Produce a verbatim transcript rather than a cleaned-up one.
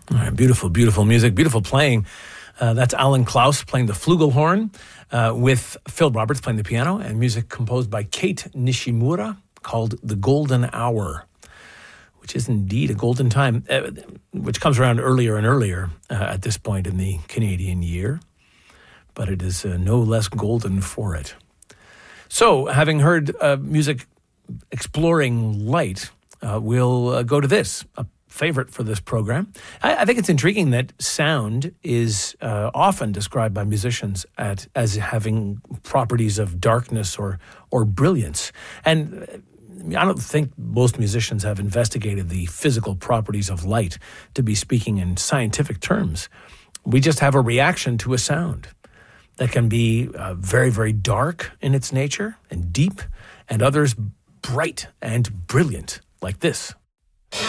All right, beautiful, beautiful music, beautiful playing. Uh, that's Alan Klaus playing the flugelhorn uh, with Phil Roberts playing the piano, and music composed by Kate Nishimura called The Golden Hour, which is indeed a golden time, uh, which comes around earlier and earlier uh, at this point in the Canadian year, but it is uh, no less golden for it. So, having heard uh, music exploring light, uh, we'll uh, go to this, a favorite for this program. I, I think it's intriguing that sound is uh, often described by musicians at, as having properties of darkness or or brilliance. And I don't think most musicians have investigated the physical properties of light to be speaking in scientific terms. We just have a reaction to a sound that can be uh, very, very dark in its nature and deep, and others bright and brilliant, like this.